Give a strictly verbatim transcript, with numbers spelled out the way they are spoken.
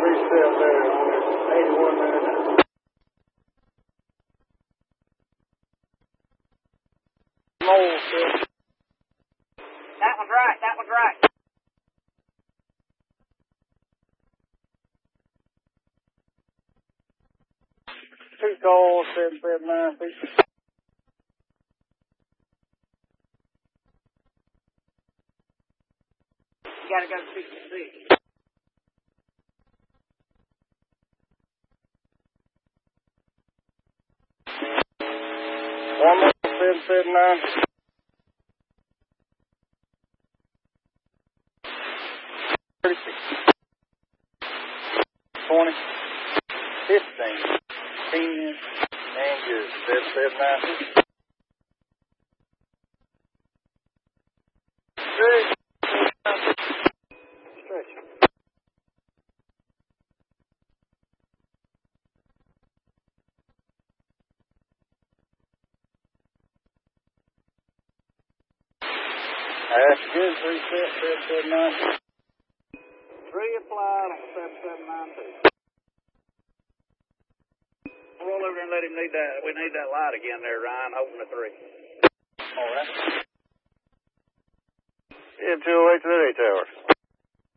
three step there on this eighty-one minute. Mole step. That one's right, that one's right. Two calls, seven seven nine feet. You gotta go to sixty-six. One more, seven seven nine. thirty-six. twenty. fifteen. ten. And good. seven seven nine. Stretch. Stretch. That's good. Three set, seven seven nine. Three applied on seven seven nine two. Roll over and let him need that. We need that light again there, Ryan, holding the three. All right. Yeah, two oh eight to that eight tower.